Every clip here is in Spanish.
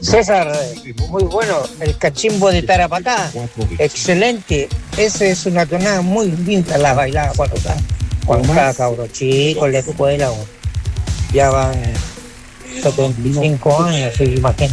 César, muy bueno, el cachimbo de Tarapacá, excelente. Esa es una tonada muy linda, la bailaba cuando cada cabro chico en la escuela. Ya van 75 años, se imagina.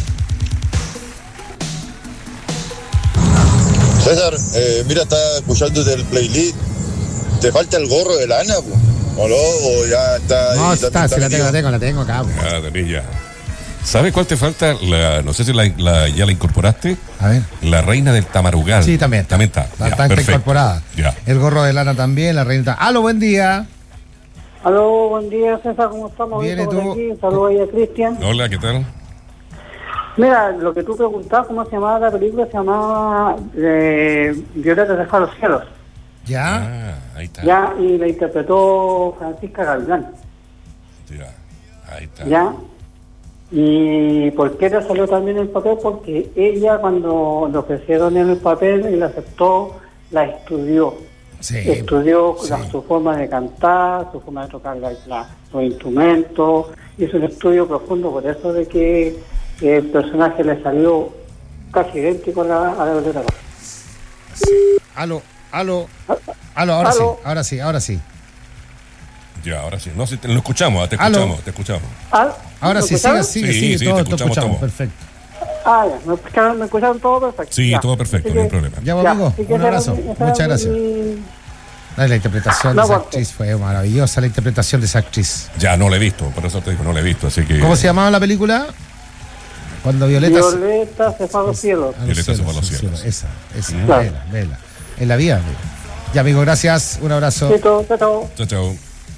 César, mira, está escuchando del playlist. ¿Te falta el gorro de lana, o no? ¿O ya está? No, está, sí, la tengo acá. Ah, tenés ya. ¿Sabes cuál te falta? No sé si ya la incorporaste. A ver. La reina del Tamarugal. Sí, también está. Está incorporada. Ya. El gorro de lana también, la reina. ¡Aló, buen día! Aló, buen día, César, ¿cómo estamos? Bien, ¿y tú? Aquí. Saludos ahí a Cristian. Hola, ¿qué tal? Mira, lo que tú preguntabas, ¿cómo se llamaba la película? Se llamaba Violeta deja los cielos. ¿Ya? Ah, ahí está. Ya, y la interpretó Francisca Gavilán. Ya, ahí está. Ya. ¿Y por qué le salió también el papel? Porque ella, cuando le ofrecieron el papel, él aceptó, la estudió. Sí. Estudió Sí. su forma de cantar, su forma de tocar los instrumentos. Hizo un estudio profundo, por eso de que el personaje le salió casi idéntico a la Violeta. Aló, ahora Aló. sí. Ya, ahora sí. No, sí, lo escuchamos, te escuchamos. Ahora sí, sigue, Sí, todo, te escuchamos todo. perfecto. Ya, me escucharon todo perfecto. Sí, ya. todo perfecto, no hay problema. Ya, amigo, así que un abrazo. Muchas gracias. La interpretación de esa actriz fue maravillosa, la interpretación de esa actriz. Ya, no la he visto, por eso te digo, no la he visto, así que... ¿Cómo se llamaba la película? Cuando Violeta se fue a los cielos. Violeta se fue a los cielos. Esa, Claro. vela. En la vía. Ya, amigo, gracias. Un abrazo. Chao. Chao.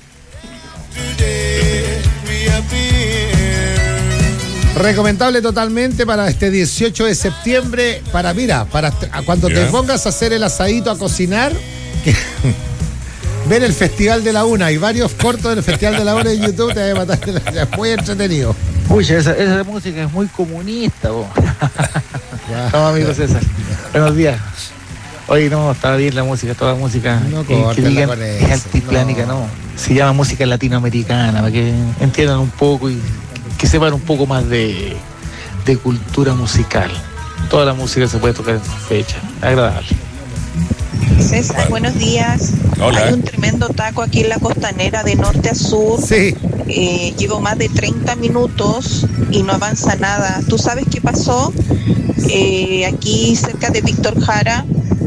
Recomendable totalmente para este 18 de septiembre. Para cuando te pongas a hacer el asadito a cocinar, ver el Festival de la Una. Hay varios cortos del Festival de la Una en YouTube. Te va a matar. Es muy entretenido. Uy, esa música es muy comunista, vos. No, amigo César. Buenos días. Hoy no, estaba bien la música, toda la música que digan es altiplánica, no. Se llama música latinoamericana, para que entiendan un poco y que sepan un poco más de cultura musical. Toda la música se puede tocar en esa fecha, agradable. César, buenos días. Hola. Hay un tremendo taco aquí en la costanera de norte a sur. Sí. Llevo más de 30 minutos y no avanza nada. ¿Tú sabes qué pasó? Aquí cerca de Víctor Jara.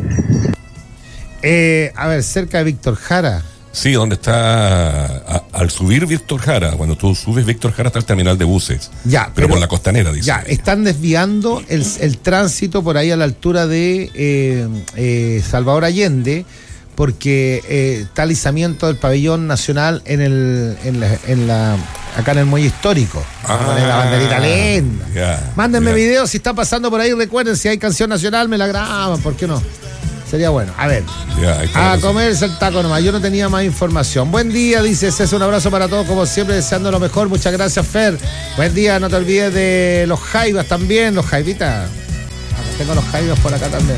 Cerca de Víctor Jara. Sí, donde está al subir Víctor Jara, cuando tú subes Víctor Jara está el terminal de buses. Ya, pero por la costanera, dice. Ya, están desviando el tránsito por ahí a la altura de Salvador Allende, porque está el izamiento del pabellón nacional acá en el muelle histórico. Con la banderita lenta. Ya, Mándenme ya. videos si está pasando por ahí, recuerden, si hay canción nacional me la graban, ¿por qué no? Sería bueno. A ver. Ya, ahí está. A comerse el taco nomás. Yo no tenía más información. Buen día, dice César. Un abrazo para todos, como siempre, deseando lo mejor. Muchas gracias, Fer. Buen día. No te olvides de los jaivas también. Los jaivitas. Tengo los jaivas por acá también.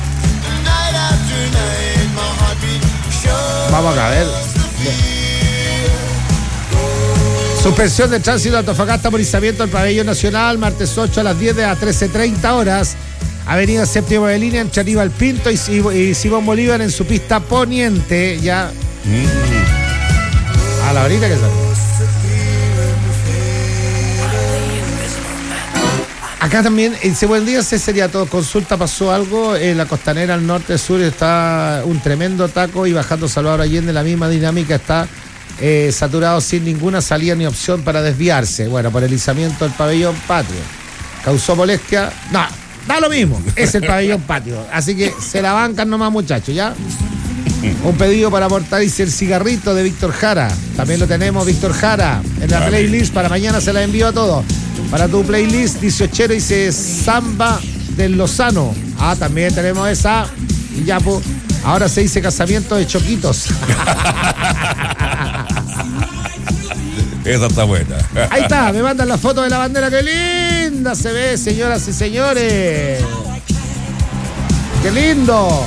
Vamos acá, a ver. Suspensión de tránsito de Antofagasta por izamiento del pabellón nacional. Martes 8 a las 10 a 13:30 horas. Avenida Séptimo de Línea entre Aníbal Pinto y Simón Bolívar en su pista poniente. Ya. A la horita que sale. Acá también, dice buen día, ese sería todo. Consulta, pasó algo. En la costanera al norte-sur está un tremendo taco y bajando Salvador Allende la misma dinámica está saturado sin ninguna salida ni opción para desviarse. Bueno, por el izamiento del pabellón patrio. ¿Causó molestia? No. Da lo mismo, es el pabellón patio. Así que se la bancan nomás, muchachos, ¿ya? Un pedido para aportar, dice el cigarrito de Víctor Jara. También lo tenemos, Víctor Jara, en la playlist. Para mañana se la envío a todos. Para tu playlist, 18, dice Samba del Lozano. También tenemos esa. Y ya, pues, ahora se dice casamiento de choquitos. Esa está buena. Ahí está, me mandan la foto de la bandera. ¡Qué linda se ve, señoras y señores! ¡Qué lindo!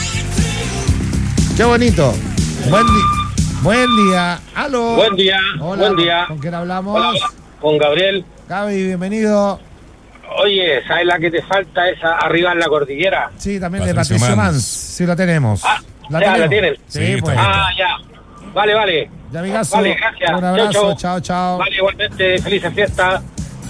¡Qué bonito! Buen día. ¡Aló! Buen día. Hola, Buen día. ¿Con quién hablamos? Hola, con Gabriel. Gaby, bienvenido. Oye, ¿sabes la que te falta? Esa arriba en la cordillera. Sí, también de Patricio Mans. Sí, la tenemos. ¿La tienen? Sí, pues. Ya. Vale. Ya, amigazo. Vale, gracias. Un abrazo. Chao. Vale, igualmente, felices fiestas.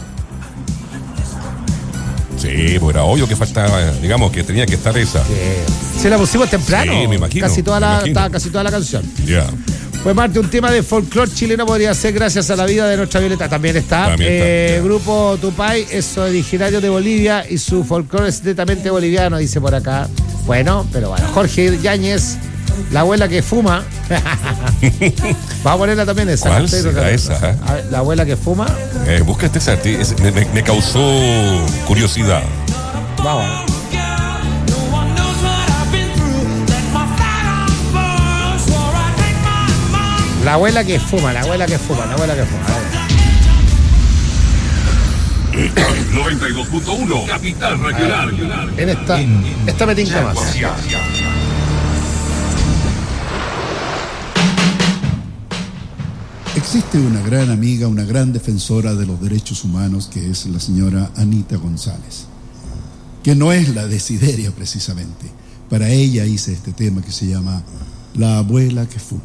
Sí, pues era obvio que faltaba, digamos, que tenía que estar esa. Sí, la pusimos temprano. Sí, me imagino. Estaba casi toda la canción. Ya. Pues Marte, un tema de folclore chileno podría ser gracias a la vida de nuestra Violeta. También está. Grupo Tupay es originario de Bolivia y su folclore es netamente boliviano, dice por acá. Bueno, pero bueno. Jorge Yáñez, la abuela que fuma. Vamos a ponerla también esa. ¿Cuál será esa? La abuela que fuma. Búscate esa. Me causó curiosidad. Vamos. La abuela que fuma. 92.1 Capital Regional. En esta me tinca más. Existe una gran amiga, una gran defensora de los derechos humanos, que es la señora Anita González, que no es la Desideria precisamente. Para ella hice este tema que se llama La abuela que fuma.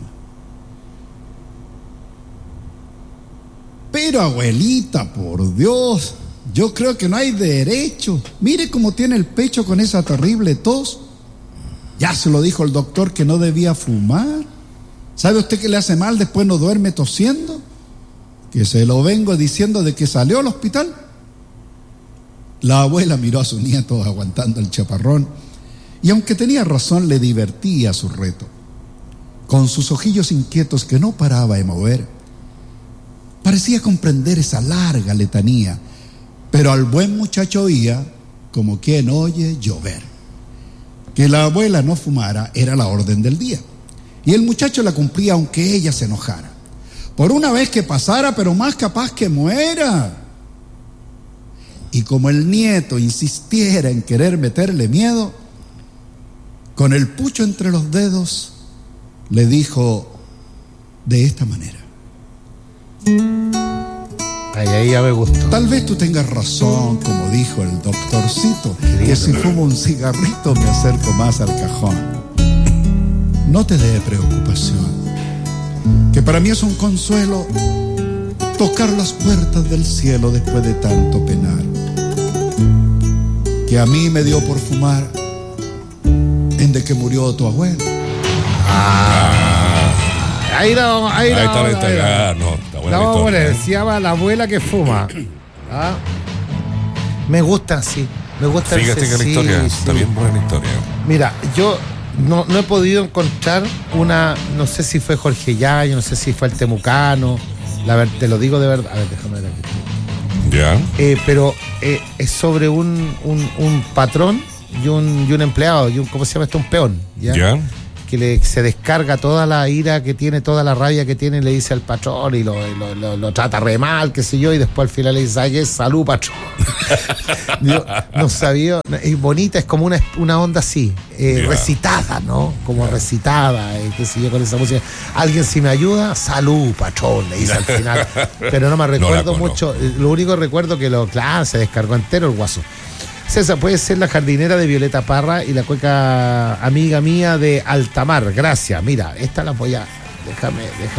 Pero abuelita, por Dios, yo creo que no hay derecho. Mire cómo tiene el pecho con esa terrible tos. Ya se lo dijo el doctor que no debía fumar. ¿Sabe usted que le hace mal? Después no duerme tosiendo. Que se lo vengo diciendo de que salió al hospital. La abuela miró a su nieto aguantando el chaparrón y aunque tenía razón le divertía su reto. Con sus ojillos inquietos que no paraba de mover, parecía comprender esa larga letanía, pero al buen muchacho oía como quien oye llover. Que la abuela no fumara era la orden del día, y el muchacho la cumplía aunque ella se enojara. Por una vez que pasara, pero más capaz que muera. Y como el nieto insistiera en querer meterle miedo, con el pucho entre los dedos, le dijo de esta manera: ahí ya me gustó. Tal vez tú tengas razón, como dijo el doctorcito, que si fumo un cigarrito me acerco más al cajón. No te dé preocupación, que para mí es un consuelo tocar las puertas del cielo después de tanto penar. Que a mí me dio por fumar en de que murió tu abuelo. Ahí está la vamos a poner, se llama La abuela que fuma. Me gusta así. Me gusta. Fíjate que la historia está bien buena historia. Mira, yo no he podido encontrar una, no sé si fue Jorge Yayo, no sé si fue el Temucano, te lo digo de verdad. A ver, déjame ver aquí. Ya. Pero es sobre un patrón y un empleado, ¿cómo se llama esto? Un peón. ¿Ya? Que se descarga toda la ira que tiene, toda la rabia que tiene, le dice al patrón y lo trata re mal, qué sé yo, y después al final le dice: ay, salud, patrón. Yo no sabía, es bonita, es como una onda así, recitada, ¿no? Como recitada, qué sé yo, con esa música. Alguien si me ayuda, salud, patrón, le dice al final. Pero no me recuerdo mucho, lo único que recuerdo que se descargó entero el guaso. César, puede ser La jardinera de Violeta Parra y la cueca amiga mía de Altamar. Gracias. Mira, esta la voy a... Déjame.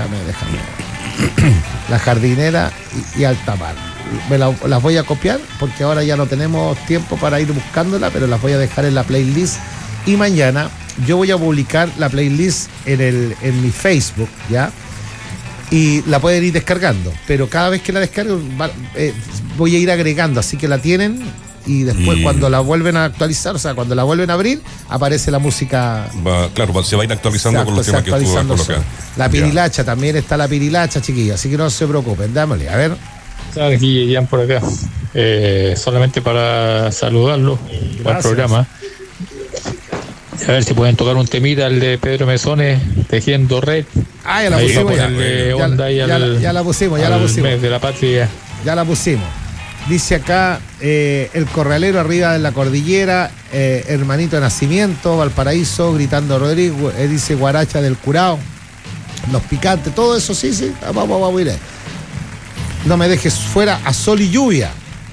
La jardinera y Altamar. Las voy a copiar porque ahora ya no tenemos tiempo para ir buscándola, pero las voy a dejar en la playlist. Y mañana yo voy a publicar la playlist en mi Facebook, ¿ya? Y la pueden ir descargando. Pero cada vez que la descargo voy a ir agregando, así que la tienen... Y después cuando la vuelven a actualizar, o sea, cuando la vuelven a abrir, aparece la música. Claro, se va a ir actualizando con los temas que estuvo colocando. La pirilacha, también está la pirilacha, chiquillos, así que no se preocupen, dámosle, a ver. Aquí Ian por acá, solamente para saludarlo al programa. A ver si pueden tocar un temita, el de Pedro Mesones, Tejiendo Red. Ya la pusimos. Ya la pusimos. Mes de la patria. Ya la pusimos. Dice acá, el corralero arriba de la cordillera, hermanito de nacimiento, Valparaíso, gritando Rodrigo, dice Guaracha del Curao, los picantes, todo eso, sí, vamos a ir. No me dejes fuera a sol y lluvia.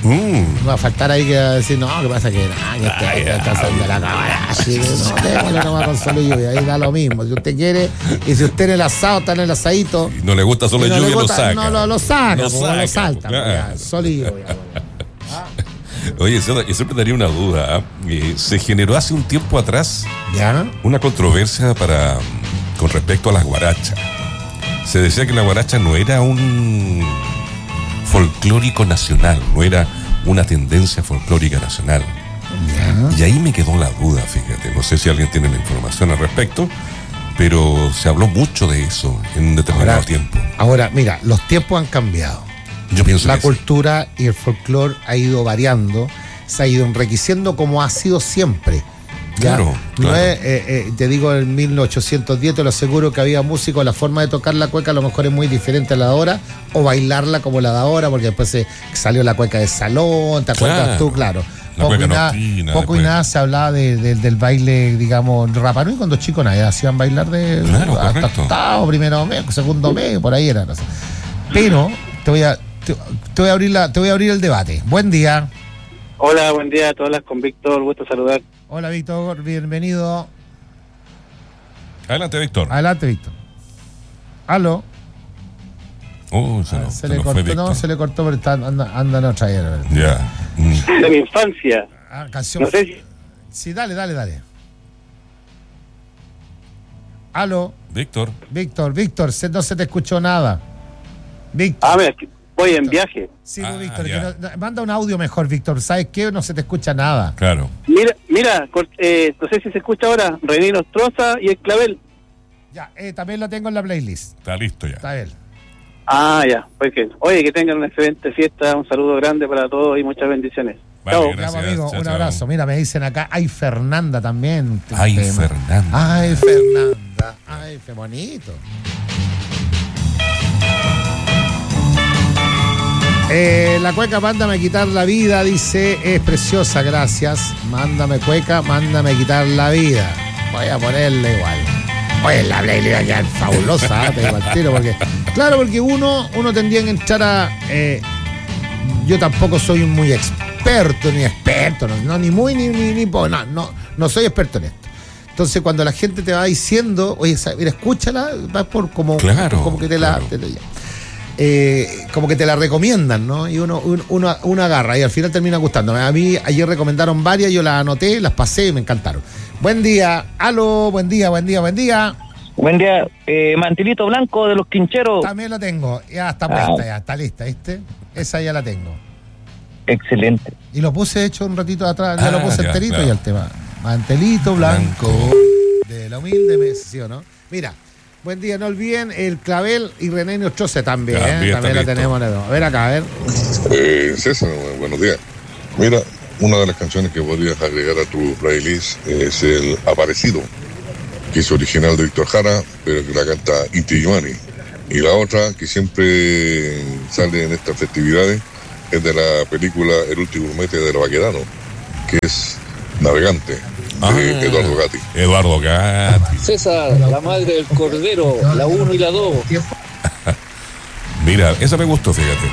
No va a faltar ahí que decir, no, ¿qué pasa? Que está saliendo la cámara. Así que no, déjale nomás con Solo Lluvia. Ahí da lo mismo. Si usted quiere, y si usted en el asado está en el asadito. Y no le gusta Solo Lluvia, lo saca. No, lo saca, lo salta. Claro. Solo Lluvia. Oye, yo siempre tenía una duda. Se generó hace un tiempo atrás una controversia con respecto a las guarachas. Se decía que la guaracha no era un folclórico nacional, no era una tendencia folclórica nacional. Y ahí me quedó la duda, fíjate. No sé si alguien tiene la información al respecto, pero se habló mucho de eso en un determinado tiempo. Ahora, mira, los tiempos han cambiado. Yo pienso la que cultura y el folclore ha ido variando, se ha ido enriqueciendo como ha sido siempre. Claro. No es, te digo, en 1810 te lo aseguro que había músicos, la forma de tocar la cueca a lo mejor es muy diferente a la de ahora, o bailarla como la de ahora, porque después salió la cueca de salón, ¿te acuerdas tú? Claro. Poco y nada se hablaba del baile, digamos, Rapa Nui, cuando chicos nadie hacían bailar hasta octavo, primero mes, segundo mes, por ahí era. No sé. Pero te voy a abrir el debate. Buen día. Hola, buen día, tú hablas con Víctor, gusto saludar. Hola Víctor, bienvenido. Adelante, Víctor. ¿Aló? Se le cortó, pero anda en otra era. Ya. De mi infancia. Canción. No sé si... Sí, dale. ¿Aló? Víctor, no se te escuchó nada. Víctor. mira, voy en viaje. Sí, Víctor, manda un audio mejor, Víctor. ¿Sabes qué? No se te escucha nada. Claro. Mira, no sé si se escucha ahora, René Nostroza y el Clavel. Ya, también lo tengo en la playlist. Está listo ya. Está bien. Ya, perfecto. Oye, que tengan una excelente fiesta, un saludo grande para todos y muchas bendiciones. Vale, chao. Gracias, amigo, chao, un abrazo. Mira, me dicen acá, ay, Fernanda también. Ay, Fernanda. Ay, Fernanda. Ay, qué bonito. La cueca, mándame a quitar la vida, dice, es preciosa, gracias. Mándame cueca, mándame a quitar la vida. Voy a ponerle igual. Oye, la playlist va a quedar fabulosa, te digo al tiro, porque uno tendría que entrar a... yo tampoco soy muy experto, ni muy, ni poco, no soy experto en esto. Entonces, cuando la gente te va diciendo, oye, mira, escúchala, va por como que te la... como que te la recomiendan, ¿no? Y uno agarra y al final termina gustándome. A mí ayer recomendaron varias, yo las anoté, las pasé y me encantaron. Buen día, aló, buen día. Buen día, Mantilito Blanco de los Quincheros. También lo tengo, ya está puesta, ya está lista, ¿viste? Esa ya la tengo. Excelente. Y lo puse hecho un ratito atrás, ya lo puse enterito y el tema. Mantelito Blanco de la humilde mesa, ¿sí o no? Mira. Buen día, no olviden el Clavel y René Nostroza también la tenemos. A ver acá, a ver. César, buenos días. Mira, una de las canciones que podrías agregar a tu playlist es el Aparecido, que es original de Víctor Jara, pero que la canta Inti Illimani. Y la otra, que siempre sale en estas festividades, es de la película El último grumete de Baquedano, que es Navegante. Eduardo Gatti. César, la madre del cordero, la 1 y la 2. Mira, esa me gustó, fíjate.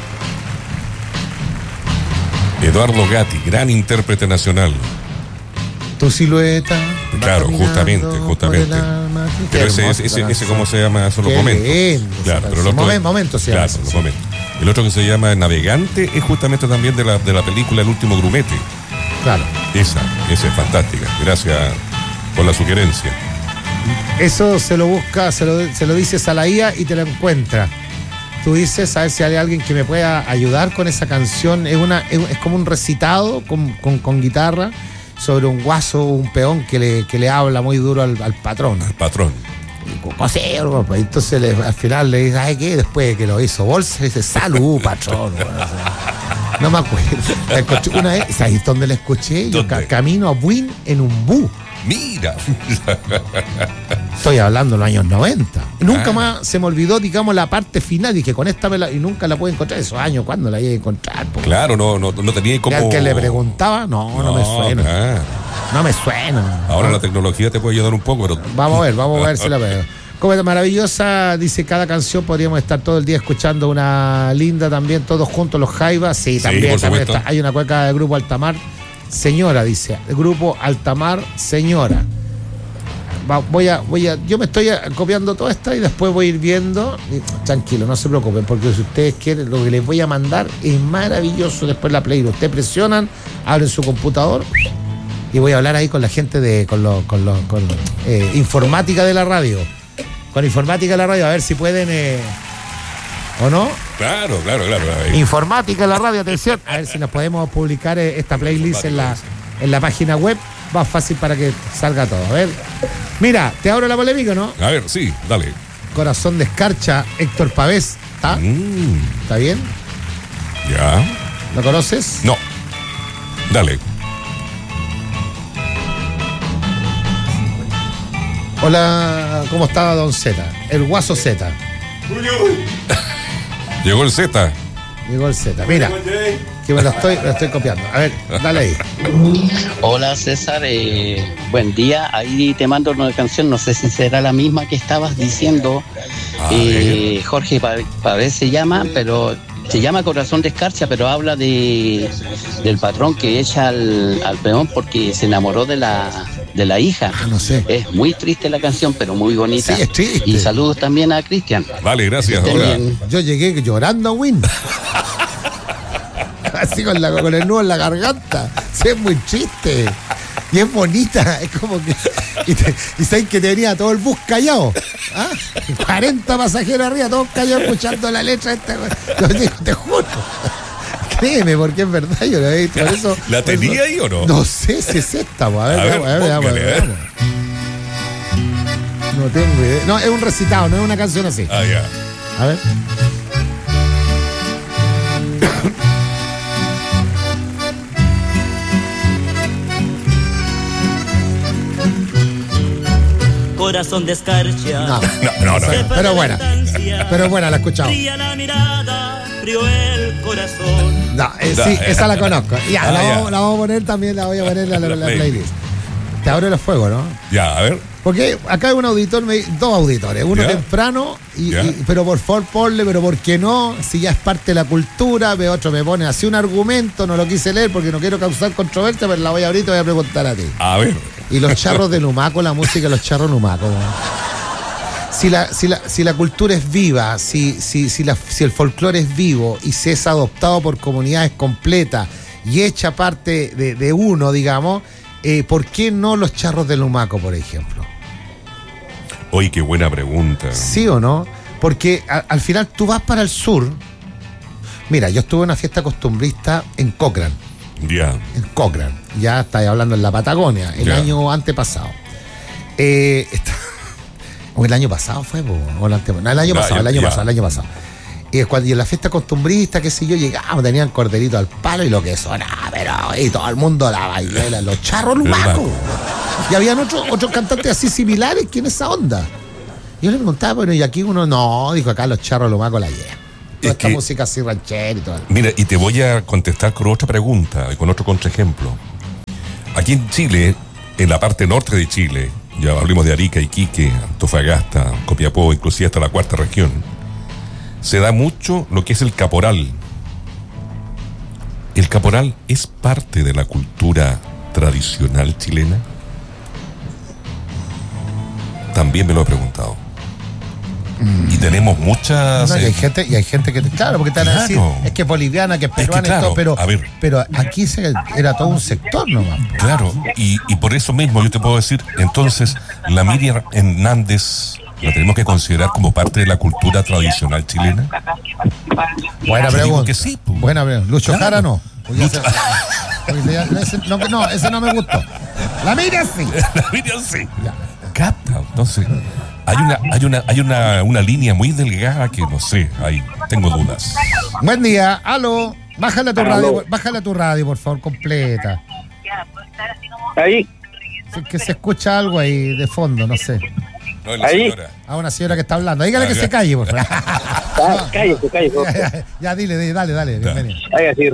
Eduardo Gatti, gran intérprete nacional. Tu silueta. Claro, justamente. Pero ese ¿cómo se llama? Son los momentos. Claro, pero los momentos se llama. Claro, los momentos. El otro que se llama Navegante es justamente también de la película El último grumete. Claro. Esa es fantástica. Gracias por la sugerencia. Eso se lo busca, se lo dices a la IA y te lo encuentra. Tú dices, a ver si hay alguien que me pueda ayudar con esa canción. Es como un recitado con guitarra sobre un guaso, un peón que le habla muy duro al patrón. Al patrón. Entonces al final le dice, ay, ¿qué? Después de que lo hizo Bolsa, dice, salud, patrón. No me acuerdo. Una vez, ahí es donde la escuché, yo camino a Buin en un bus. Mira. Estoy hablando de los años 90. Nunca más se me olvidó, digamos, la parte final. Dije, con esta y nunca la pude encontrar. Esos años, ¿cuándo la iba a encontrar? Claro, no tenía como... Y al que le preguntaba, no me suena. No me suena. Ahora la tecnología te puede ayudar un poco, pero... Vamos a ver si la veo. Copeta maravillosa, dice, cada canción podríamos estar todo el día escuchando una linda también, todos juntos los Jaivas. Sí, también está. Hay una cueca del grupo Altamar Señora, dice, el grupo Altamar Señora. Yo me estoy copiando toda esta y después voy a ir viendo. Tranquilo, no se preocupen, porque si ustedes quieren, lo que les voy a mandar es maravilloso. Después la playlist, ustedes presionan, abren su computador y voy a hablar ahí con la gente de informática de la radio. Con informática de la radio, a ver si pueden ¿o no? Claro. Informática de la radio, atención. A ver si nos podemos publicar esta playlist en la página web. Más fácil para que salga todo. A ver. Mira, ¿te abro la polémica o no? A ver, sí, dale. Corazón de Escarcha, Héctor Pavés. ¿Está? ¿Está bien? Ya. ¿Lo conoces? No. Dale. Hola, ¿cómo está Don Z? El Guaso Z. Llegó el Z. Llegó el Z. Mira, que me lo estoy copiando. A ver, dale ahí. Hola César, buen día. Ahí te mando una canción, no sé si será la misma que estabas diciendo. Jorge Pavés se llama, pero se llama Corazón de Escarcha, pero habla del patrón que echa al peón porque se enamoró de la hija. No sé. Es muy triste la canción, pero muy bonita. Sí, es triste. Y saludos también a Cristian. Vale, gracias. Yo llegué llorando a Win. Así con el nudo en la garganta. Sí, es muy triste. Y es bonita. Es como que. Y sabes que te venía todo el bus callado. 40 pasajeros arriba, todos callados escuchando la letra. Te juro. Créeme, porque es verdad, yo la he visto. Por eso, ¿la tenía ahí o no? No sé si es esta, a ver. No tengo idea. No, es un recitado, no es una canción así. Ya. A ver. Corazón de Escarcha. No. Pero buena, la he escuchado. La mirada, frío el corazón. Sí, esa la conozco. La vamos a poner también, la voy a poner en la playlist. Te abro los fuegos, ¿no? Ya, a ver. Porque acá hay un auditor, dos auditores, uno temprano, pero por favor ponle, pero ¿por qué no? Si ya es parte de la cultura, otro me pone así un argumento, no lo quise leer porque no quiero causar controversia, pero la voy a abrir y te voy a preguntar a ti. A ver. Y los charros de Lumaco, la música de los charros Lumaco. Si la cultura es viva, si el folclore es vivo y se es adoptado por comunidades completas y hecha parte de uno, digamos, ¿por qué no los charros de Lumaco, por ejemplo? Oye, qué buena pregunta. ¿Sí o no? Porque al final tú vas para el sur. Mira, yo estuve en una fiesta costumbrista en Cochrane. Ya. En Cochrane. Ya estáis hablando en la Patagonia, el año antepasado. O el año pasado fue, o el antepasado. No, el año pasado. Y en la fiesta costumbrista, qué sé yo, llegamos, tenían corderito al palo y lo que sonaba, pero y todo el mundo la bailaba, los charros Lumaco. Y habían otros cantantes así similares que en esa onda. Yo le preguntaba, bueno, y aquí uno no, dijo acá los charros Lumaco la llevan. Toda esta música así ranchera y todo. Mira, y te voy a contestar con otra pregunta y con otro contraejemplo. Aquí en Chile, en la parte norte de Chile, ya hablamos de Arica, Iquique, Antofagasta, Copiapó, inclusive hasta la cuarta región, se da mucho lo que es el caporal. ¿El caporal es parte de la cultura tradicional chilena? También me lo he preguntado. Y tenemos muchas... No, y hay gente que... Claro, porque te van a decir, es que es boliviana, que es peruana, y todo, pero aquí era todo un sector nomás. Claro, y por eso mismo yo te puedo decir, entonces, la Miriam Hernández... ¿la tenemos que considerar como parte de la cultura tradicional chilena? Buena pregunta. Que sí, pues. Buena pregunta. Lucho Jara no. Ese no me gustó. La Miriam sí. La Miriam sí. Capta. Entonces, hay una línea muy delgada que no sé, ahí tengo dudas. Buen día. Aló. Bájale a tu radio, por favor, completa. Ahí. Que se escucha algo ahí de fondo, no sé. No, la señora. Una señora que está hablando. Dígale que se calle, por favor. Cállese. Ya, dile, dale. Bienvenido.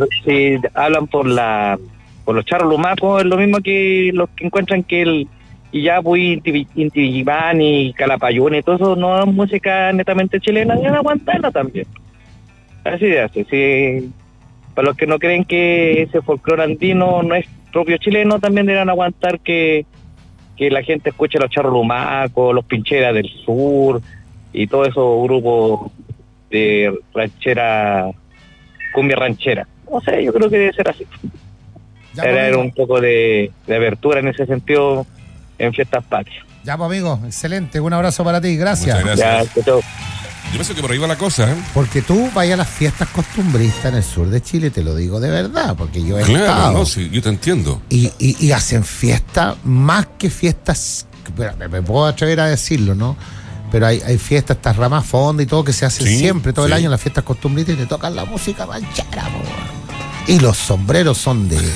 Si hablan por los charros Lumaco, es lo mismo que los que encuentran que el y ya pues Inti Gimani, Calapayún y todo eso no es música netamente chilena, deben aguantarla también. Así de hace, sí. Para los que no creen que ese folclore andino no es propio chileno, también deben aguantar que la gente escuche los Charros Lumacos, los Pincheras del Sur y todos esos grupos de ranchera, cumbia ranchera. No sé, yo creo que debe ser así. Era un poco de abertura en ese sentido en fiestas patrias. Ya, pues, amigo, excelente. Un abrazo para ti, gracias. Muchas gracias. Ya, yo pienso que por ahí va la cosa, ¿eh? Porque tú vayas a las fiestas costumbristas en el sur de Chile, te lo digo de verdad, porque yo he estado. No, sí, yo te entiendo. Y hacen fiestas más que fiestas, me puedo atrever a decirlo, ¿no? Pero hay fiestas, estas ramas fondo y todo que se hacen siempre, todo el año en las fiestas costumbristas y te tocan la música ranchera, y los sombreros son de...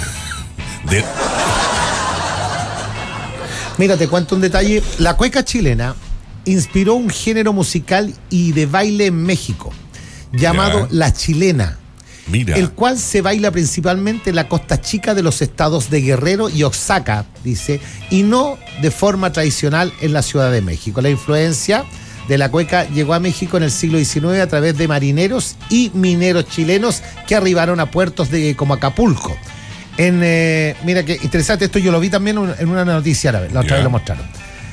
Mira, te cuento un detalle. La cueca chilena inspiró un género musical y de baile en México llamado la chilena, el cual se baila principalmente en la costa chica de los estados de Guerrero y Oaxaca, dice, y no de forma tradicional en la Ciudad de México. La influencia de la cueca llegó a México en el siglo XIX a través de marineros y mineros chilenos que arribaron a puertos como Acapulco. Mira qué interesante, esto yo lo vi también en una noticia árabe, la otra vez lo mostraron.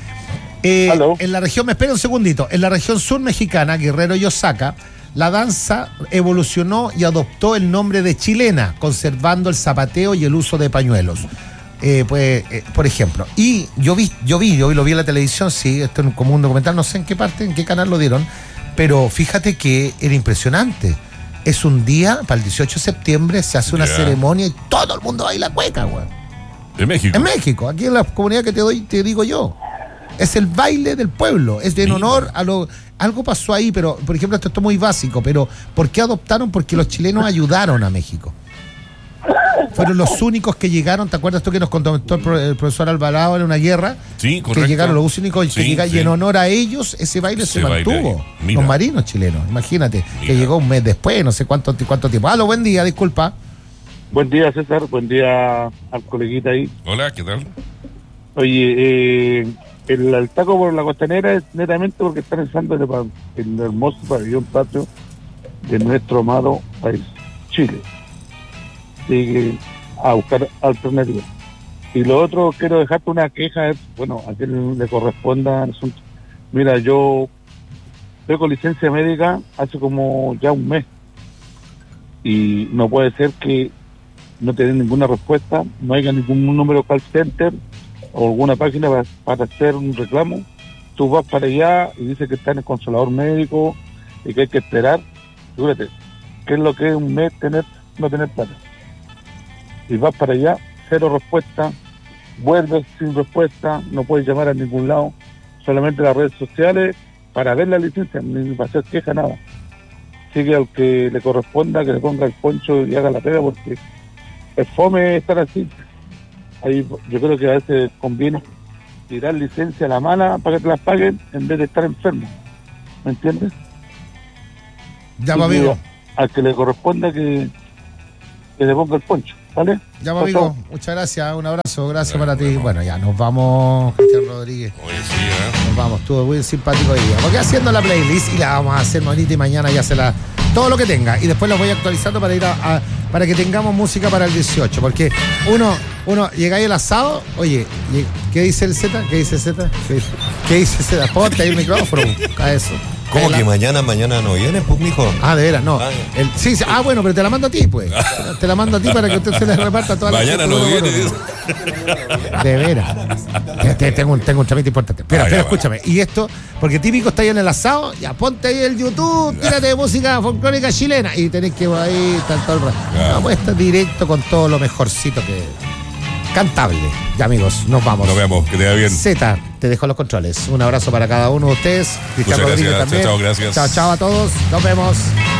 En la región, me espera un segundito, en la región sur mexicana, Guerrero y Oaxaca, la danza evolucionó y adoptó el nombre de chilena, conservando el zapateo y el uso de pañuelos. Por ejemplo, y yo lo vi en la televisión, sí, esto es como un documental, no sé en qué parte, en qué canal lo dieron, pero fíjate que era impresionante. Es un día, para el 18 de septiembre, se hace una ceremonia y todo el mundo baila cueca, güey. ¿En México? En México, aquí en la comunidad que te digo yo. Es el baile del pueblo, es en honor a lo... Algo pasó ahí, pero, por ejemplo, esto es muy básico, pero ¿por qué adoptaron? Porque los chilenos ayudaron a México. Fueron los únicos que llegaron, ¿te acuerdas tú que nos contó el profesor Alvarado en una guerra? Sí, correcto. Que llegaron los únicos que llegaron, y en honor a ellos ese baile se mantuvo. Los marinos chilenos, imagínate, que llegó un mes después, no sé cuánto tiempo. Aló, buen día, disculpa. Buen día, César, buen día al coleguita ahí. Hola, ¿qué tal? Oye, el taco por la costanera es netamente porque están entrando en el hermoso pabellón patrio de nuestro amado país, Chile. Sigue a buscar alternativas. Y lo otro, quiero dejarte una queja, bueno, a quien le corresponda el asunto. Mira, yo estoy con licencia médica hace como ya un mes y no puede ser que no te den ninguna respuesta, no haya ningún número call center o alguna página para hacer un reclamo. Tú vas para allá y dices que está en el consolador médico y que hay que esperar. Fíjate, ¿qué es lo que es un mes no tener plata? Y vas para allá, cero respuesta, vuelves sin respuesta, no puedes llamar a ningún lado, solamente las redes sociales para ver la licencia, ni para hacer queja, nada. Así que al que le corresponda que le ponga el poncho y haga la pega, porque es fome estar así. Ahí yo creo que a veces conviene tirar licencia a la mala para que te las paguen en vez de estar enfermo. ¿Me entiendes? Ya va, amigo. Al que le corresponda que le ponga el poncho, ¿vale? Ya va, amigo. Muchas gracias. Un abrazo. Gracias para ti. Bueno, ya nos vamos, Cristian Rodríguez. Oye, sí, Nos vamos. Estuvo muy simpático hoy día. Porque haciendo la playlist y la vamos a hacer ahorita y mañana ya todo lo que tenga. Y después lo voy actualizando para ir para que tengamos música para el 18. Porque uno llega ahí el asado. Oye, ¿qué dice el Z? ¿Qué dice el Z? ¿Qué dice el Z? Ponte ahí el micrófono. A eso. ¿Cómo que mañana no viene, pues, mijo? Ah, de veras, no. Bueno, pero te la mando a ti, pues. Te la mando a ti para que usted se le reparta toda la mañana no viene. De veras. Tengo un trámite importante. Espera, escúchame. Y esto, porque típico está ahí en el asado, ya ponte ahí el YouTube, tírate de música folclórica chilena. Y tenés que ahí estar todo el rato. No, pues está directo con todo lo mejorcito que... Cantable. Ya, amigos, nos vamos. Nos vemos, que te vaya bien. Z, te dejo los controles. Un abrazo para cada uno de ustedes. Cristian Rodríguez también. Chao, gracias. Chao a todos. Nos vemos.